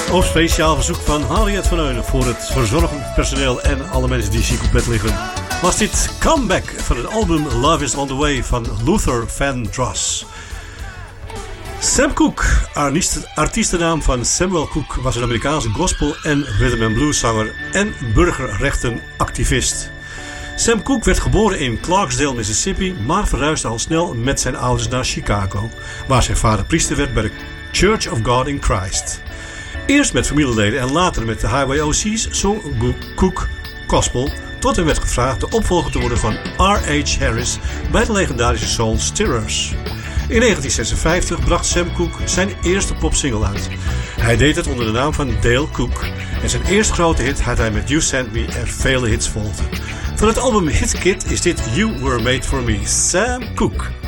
Op speciaal verzoek van Harriet van Eulen voor het verzorgend personeel en alle mensen die ziek op bed liggen, was dit Comeback van het album Love is on the Way van Luther Vandross. Sam Cooke, artiestennaam van Samuel Cooke, was een Amerikaanse gospel- en rhythm and blues zanger en burgerrechtenactivist. Sam Cooke werd geboren in Clarksdale, Mississippi, maar verhuisde al snel met zijn ouders naar Chicago, waar zijn vader priester werd bij de Church of God in Christ. Eerst met familieleden en later met de Highway OC's zong Cooke gospel, tot hij werd gevraagd de opvolger te worden van R.H. Harris bij de legendarische Soul Stirrers. In 1956 bracht Sam Cooke zijn eerste popsingle uit. Hij deed het onder de naam van Dale Cooke en zijn eerste grote hit had hij met You Sent Me en vele hits volgden. Van het album Hit Kid is dit You Were Made For Me, Sam Cooke.